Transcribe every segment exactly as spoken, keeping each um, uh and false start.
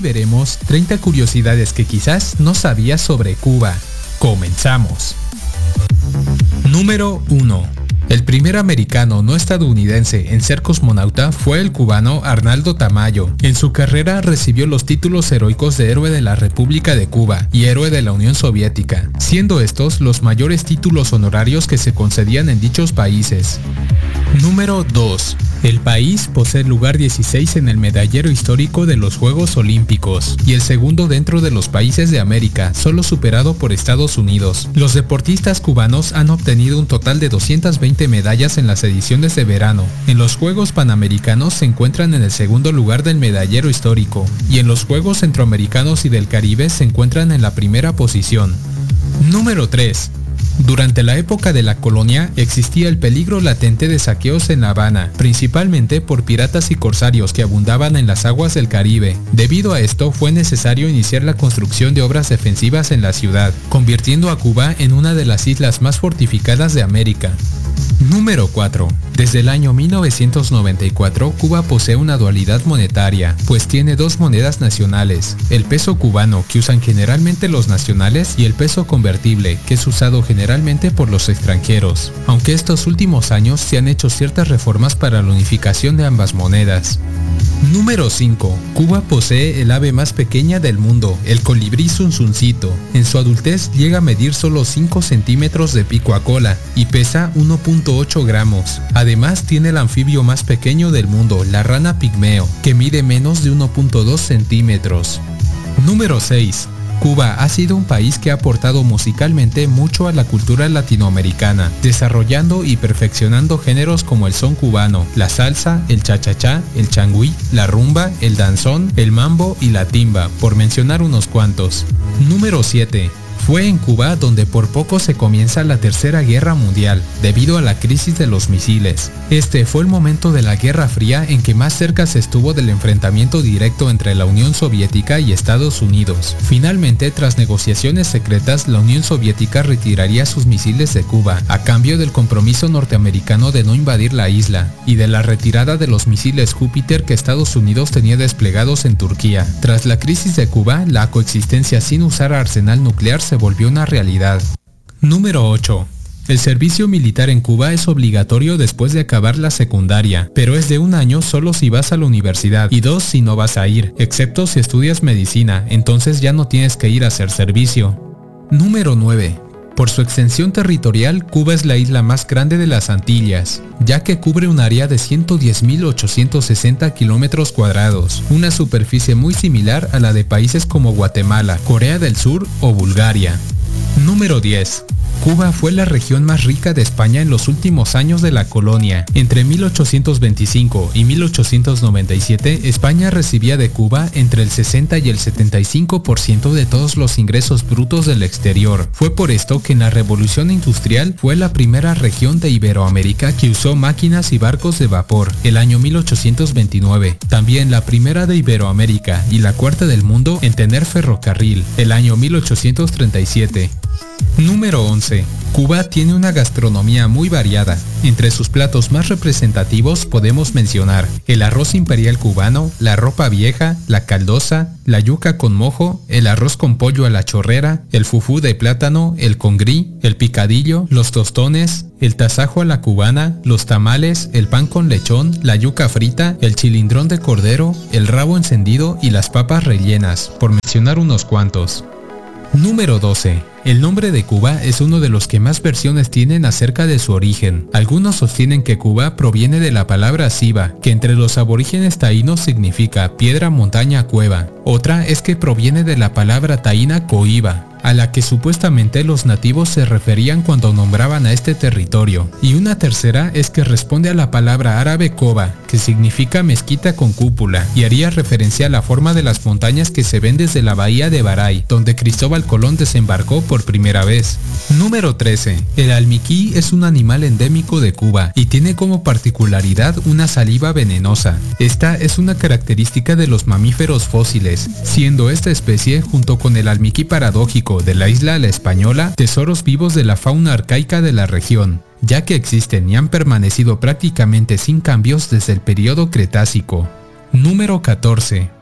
veremos treinta curiosidades que quizás no sabías sobre Cuba. Comenzamos. Número uno. El primer americano no estadounidense en ser cosmonauta fue el cubano Arnaldo Tamayo. En su carrera recibió los títulos heroicos de Héroe de la República de Cuba y Héroe de la Unión Soviética, siendo estos los mayores títulos honorarios que se concedían en dichos países. Número dos. El país posee el lugar dieciséis en el medallero histórico de los Juegos Olímpicos y el segundo dentro de los países de América, solo superado por Estados Unidos. Los deportistas cubanos han obtenido un total de doscientas veinte medallas en las ediciones de verano. En los Juegos Panamericanos se encuentran en el segundo lugar del medallero histórico y en los Juegos Centroamericanos y del Caribe se encuentran en la primera posición. Número tres. Durante la época de la colonia existía el peligro latente de saqueos en La Habana, principalmente por piratas y corsarios que abundaban en las aguas del Caribe. Debido a esto fue necesario iniciar la construcción de obras defensivas en la ciudad, convirtiendo a Cuba en una de las islas más fortificadas de América. Número cuatro. Desde el año mil novecientos noventa y cuatro, Cuba posee una dualidad monetaria, pues tiene dos monedas nacionales, el peso cubano, que usan generalmente los nacionales, y el peso convertible, que es usado generalmente por los extranjeros, aunque estos últimos años se han hecho ciertas reformas para la unificación de ambas monedas. Número cinco. Cuba posee el ave más pequeña del mundo, el colibrí zunzuncito. En su adultez llega a medir solo cinco centímetros de pico a cola y pesa uno punto ocho gramos. Además tiene el anfibio más pequeño del mundo, la rana pigmeo, que mide menos de uno punto dos centímetros. Número seis. Cuba ha sido un país que ha aportado musicalmente mucho a la cultura latinoamericana, desarrollando y perfeccionando géneros como el son cubano, la salsa, el cha-cha-cha, el changüí, la rumba, el danzón, el mambo y la timba, por mencionar unos cuantos. Número siete. Fue en Cuba donde por poco se comienza la Tercera Guerra Mundial, debido a la crisis de los misiles. Este fue el momento de la Guerra Fría en que más cerca se estuvo del enfrentamiento directo entre la Unión Soviética y Estados Unidos. Finalmente, tras negociaciones secretas, la Unión Soviética retiraría sus misiles de Cuba, a cambio del compromiso norteamericano de no invadir la isla, y de la retirada de los misiles Júpiter que Estados Unidos tenía desplegados en Turquía. Tras la crisis de Cuba, la coexistencia sin usar arsenal nuclear se volvió una realidad. Número ocho. El servicio militar en Cuba es obligatorio después de acabar la secundaria, pero es de un año solo si vas a la universidad y dos si no vas a ir, excepto si estudias medicina, entonces ya no tienes que ir a hacer servicio. Número nueve. Por su extensión territorial, Cuba es la isla más grande de las Antillas, ya que cubre un área de ciento diez mil ochocientos sesenta kilómetros cuadrados, una superficie muy similar a la de países como Guatemala, Corea del Sur o Bulgaria. Número diez. Cuba fue la región más rica de España en los últimos años de la colonia. Entre mil ochocientos veinticinco y mil ochocientos noventa y siete, España recibía de Cuba entre el sesenta y el setenta y cinco por ciento de todos los ingresos brutos del exterior. Fue por esto que en la Revolución Industrial fue la primera región de Iberoamérica que usó máquinas y barcos de vapor, el año mil ochocientos veintinueve. También la primera de Iberoamérica y la cuarta del mundo en tener ferrocarril, el año mil ochocientos treinta y siete. Número once. Cuba tiene una gastronomía muy variada. Entre sus platos más representativos podemos mencionar el arroz imperial cubano, la ropa vieja, la caldosa, la yuca con mojo, el arroz con pollo a la chorrera, el fufú de plátano, el congrí, el picadillo, los tostones, el tasajo a la cubana, los tamales, el pan con lechón, la yuca frita, el chilindrón de cordero, el rabo encendido y las papas rellenas, por mencionar unos cuantos. Número doce. El nombre de Cuba es uno de los que más versiones tienen acerca de su origen. Algunos sostienen que Cuba proviene de la palabra Ciba, que entre los aborígenes taínos significa piedra, montaña, cueva. Otra es que proviene de la palabra taína coiba, a la que supuestamente los nativos se referían cuando nombraban a este territorio. Y una tercera es que responde a la palabra árabe coba, que significa mezquita con cúpula, y haría referencia a la forma de las montañas que se ven desde la bahía de Baray, donde Cristóbal Colón desembarcó por primera vez. Número trece. El almiquí es un animal endémico de Cuba y tiene como particularidad una saliva venenosa. Esta es una característica de los mamíferos fósiles, siendo esta especie, junto con el almiquí paradójico de la isla La Española, tesoros vivos de la fauna arcaica de la región, ya que existen y han permanecido prácticamente sin cambios desde el periodo Cretácico. Número catorce.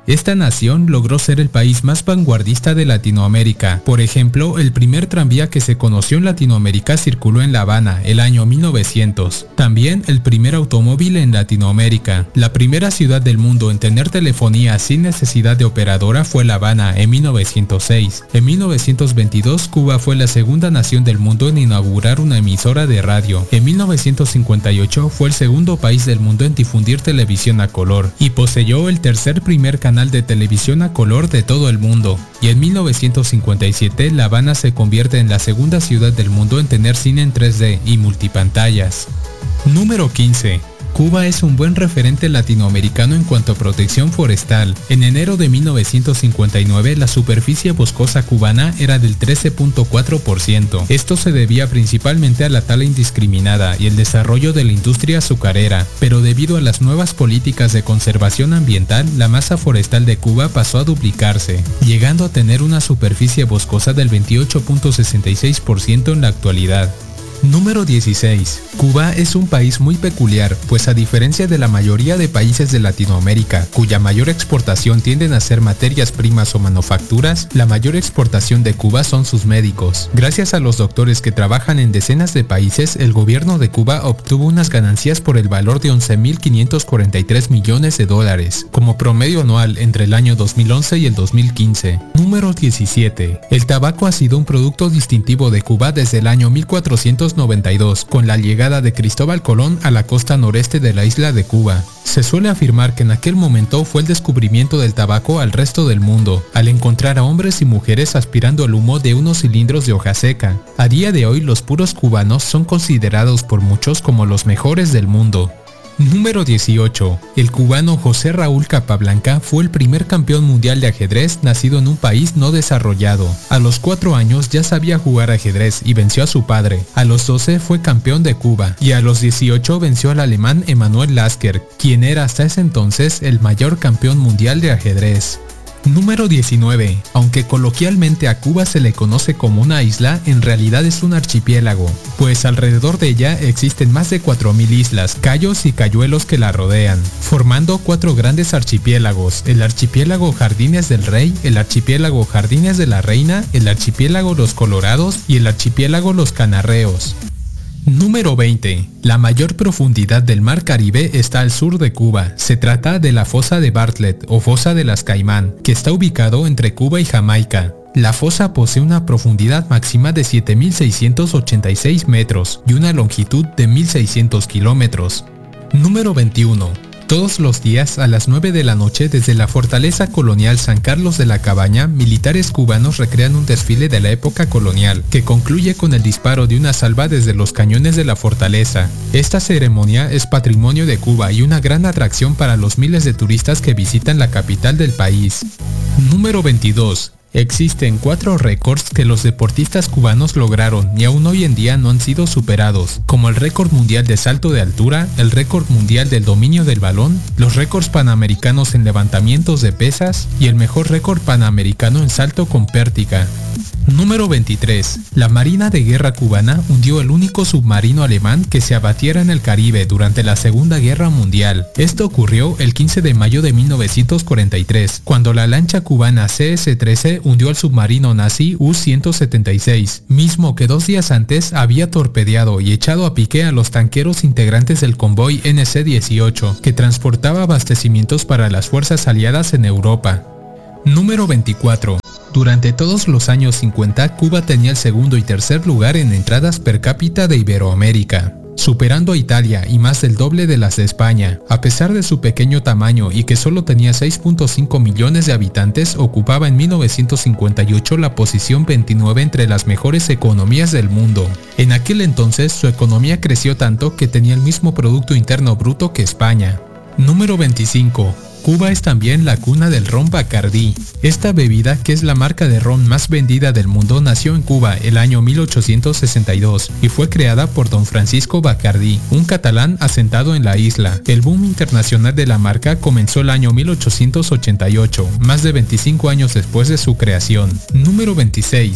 Esta nación logró ser el país más vanguardista de Latinoamérica. Por ejemplo, el primer tranvía que se conoció en Latinoamérica circuló en La Habana el año mil novecientos. También el primer automóvil en Latinoamérica. La primera ciudad del mundo en tener telefonía sin necesidad de operadora fue La Habana en mil novecientos seis. En mil novecientos veintidós, Cuba fue la segunda nación del mundo en inaugurar una emisora de radio. En mil novecientos cincuenta y ocho fue el segundo país del mundo en difundir televisión a color y poseyó el tercer primer canal de televisión a color de todo el mundo, y en mil novecientos cincuenta y siete La Habana se convierte en la segunda ciudad del mundo en tener cine en tres D y multipantallas. Número quince. Cuba es un buen referente latinoamericano en cuanto a protección forestal. En enero de mil novecientos cincuenta y nueve, la superficie boscosa cubana era del trece punto cuatro por ciento. Esto se debía principalmente a la tala indiscriminada y el desarrollo de la industria azucarera, pero debido a las nuevas políticas de conservación ambiental, la masa forestal de Cuba pasó a duplicarse, llegando a tener una superficie boscosa del veintiocho punto sesenta y seis por ciento en la actualidad. Número dieciséis. Cuba es un país muy peculiar, pues a diferencia de la mayoría de países de Latinoamérica, cuya mayor exportación tienden a ser materias primas o manufacturas, la mayor exportación de Cuba son sus médicos. Gracias a los doctores que trabajan en decenas de países, el gobierno de Cuba obtuvo unas ganancias por el valor de once mil quinientos cuarenta y tres millones de dólares, como promedio anual entre el año dos mil once y el dos mil quince. Número diecisiete. El tabaco ha sido un producto distintivo de Cuba desde el año mil cuatrocientos noventa y dos, con la llegada de Cristóbal Colón a la costa noreste de la isla de Cuba. Se suele afirmar que en aquel momento fue el descubrimiento del tabaco al resto del mundo, al encontrar a hombres y mujeres aspirando el humo de unos cilindros de hoja seca. A día de hoy, los puros cubanos son considerados por muchos como los mejores del mundo. Número dieciocho. El cubano José Raúl Capablanca fue el primer campeón mundial de ajedrez nacido en un país no desarrollado. A los cuatro años ya sabía jugar ajedrez y venció a su padre. A los doce fue campeón de Cuba y a los dieciocho venció al alemán Emanuel Lasker, quien era hasta ese entonces el mayor campeón mundial de ajedrez. Número diecinueve. Aunque coloquialmente a Cuba se le conoce como una isla, en realidad es un archipiélago, pues alrededor de ella existen más de cuatro mil islas, cayos y cayuelos que la rodean, formando cuatro grandes archipiélagos: el archipiélago Jardines del Rey, el archipiélago Jardines de la Reina, el archipiélago Los Colorados y el archipiélago Los Canarreos. Número veinte. La mayor profundidad del mar Caribe está al sur de Cuba. Se trata de la fosa de Bartlett o fosa de las Caimán, que está ubicado entre Cuba y Jamaica. La fosa posee una profundidad máxima de siete mil seiscientos ochenta y seis metros y una longitud de mil seiscientos kilómetros. Número veintiuno. Todos los días a las nueve de la noche desde la fortaleza colonial San Carlos de la Cabaña, militares cubanos recrean un desfile de la época colonial, que concluye con el disparo de una salva desde los cañones de la fortaleza. Esta ceremonia es patrimonio de Cuba y una gran atracción para los miles de turistas que visitan la capital del país. Número veintidós. Existen cuatro récords que los deportistas cubanos lograron y aún hoy en día no han sido superados, como el récord mundial de salto de altura, el récord mundial del dominio del balón, los récords panamericanos en levantamientos de pesas y el mejor récord panamericano en salto con pértiga. Número veintitrés. La Marina de Guerra cubana hundió el único submarino alemán que se abatiera en el Caribe durante la Segunda Guerra Mundial. Esto ocurrió el quince de mayo de mil novecientos cuarenta y tres, cuando la lancha cubana C S trece hundió al submarino nazi U ciento setenta y seis, mismo que dos días antes había torpedeado y echado a pique a los tanqueros integrantes del convoy N C dieciocho, que transportaba abastecimientos para las fuerzas aliadas en Europa. Número veinticuatro. Durante todos los años cincuenta, Cuba tenía el segundo y tercer lugar en entradas per cápita de Iberoamérica, superando a Italia y más del doble de las de España. A pesar de su pequeño tamaño y que solo tenía seis punto cinco millones de habitantes, ocupaba en mil novecientos cincuenta y ocho la posición veintinueve entre las mejores economías del mundo. En aquel entonces, su economía creció tanto que tenía el mismo Producto Interno Bruto que España. Número veinticinco. Cuba es también la cuna del ron Bacardí. Esta bebida, que es la marca de ron más vendida del mundo, nació en Cuba el año mil ochocientos sesenta y dos y fue creada por don Francisco Bacardí, un catalán asentado en la isla. El boom internacional de la marca comenzó el año mil ochocientos ochenta y ocho, más de veinticinco años después de su creación. Número veintiséis.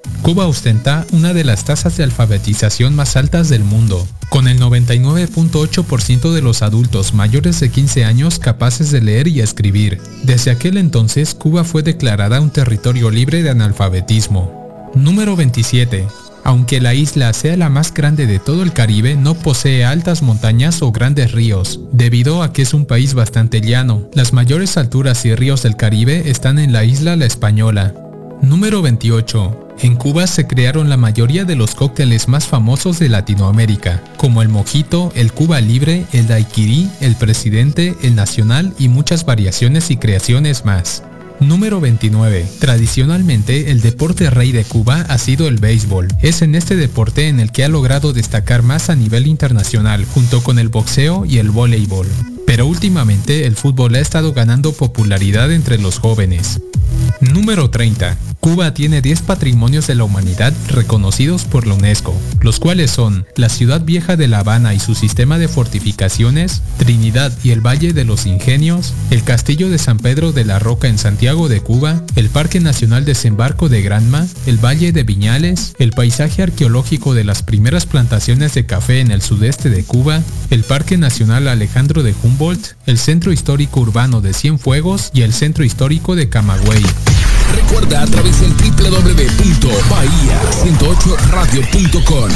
Cuba ostenta una de las tasas de alfabetización más altas del mundo, con el noventa y nueve punto ocho por ciento de los adultos mayores de quince años capaces de leer y escribir. Desde aquel entonces, Cuba fue declarada un territorio libre de analfabetismo. Número veintisiete. Aunque la isla sea la más grande de todo el Caribe, no posee altas montañas o grandes ríos, debido a que es un país bastante llano. Las mayores alturas y ríos del Caribe están en la isla La Española. Número veintiocho. En Cuba se crearon la mayoría de los cócteles más famosos de Latinoamérica, como el mojito, el Cuba Libre, el daiquiri, el presidente, el nacional y muchas variaciones y creaciones más. Número veintinueve. Tradicionalmente, el deporte rey de Cuba ha sido el béisbol. Es en este deporte en el que ha logrado destacar más a nivel internacional, junto con el boxeo y el voleibol. Pero últimamente, el fútbol ha estado ganando popularidad entre los jóvenes. Número treinta. Cuba tiene diez patrimonios de la humanidad reconocidos por la UNESCO, los cuales son la Ciudad Vieja de La Habana y su sistema de fortificaciones, Trinidad y el Valle de los Ingenios, el Castillo de San Pedro de la Roca en Santiago de Cuba, el Parque Nacional Desembarco de Granma, el Valle de Viñales, el paisaje arqueológico de las primeras plantaciones de café en el sudeste de Cuba, el Parque Nacional Alejandro de Humboldt, el Centro Histórico Urbano de Cienfuegos y el Centro Histórico de Camagüey. Recuerda a través del doble u doble u doble u punto bahía ciento ocho radio punto com.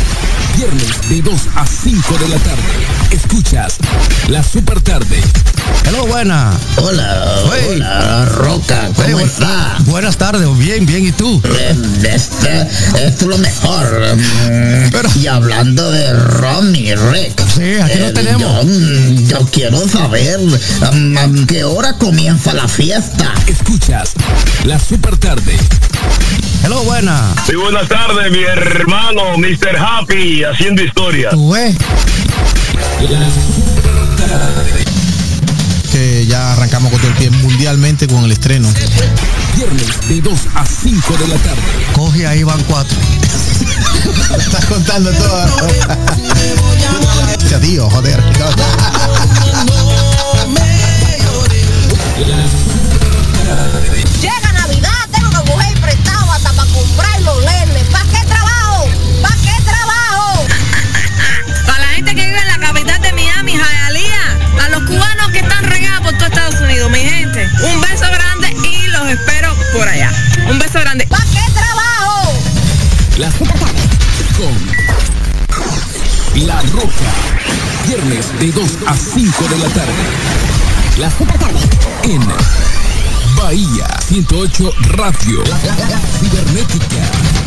Viernes de dos a cinco de la tarde. Escuchas La Super Tarde. Hello, buena. Hola, Hey. hola, Roca, ¿cómo Hey, bu- está? Buenas tardes, bien, bien, ¿y tú? Eh, Este, esto es lo mejor. Mm, Pero- Y hablando de Ron y Rick. Sí, aquí lo tenemos. Yo, mm, yo quiero saber mm, a qué hora comienza la fiesta. Escuchas La Super Tarde. Hello, buena. Muy buenas tardes, mi hermano mister Happy, haciendo historia. ¿Tú ves? Que ya arrancamos con todo el pie mundialmente con el estreno. Viernes de dos a cinco de la tarde. Coge ahí, van cuatro. Estás contando todo. Ya tío, joder. Llega Navidad, tengo que coger prestado hasta para comprar los lenes. ¿Para qué trabajo? ¿Para qué trabajo? Para la gente que vive en la capital de Miami, Hialeah, a los cubanos que están regados por todo Estados Unidos, mi gente, un beso grande y los espero por allá. Un beso grande. ¿Para qué trabajo? La Super Tarde con La Roca. Viernes de dos a cinco de la tarde. La Super Tarde en Bahía ciento ocho Radio. La, la, la cibernética.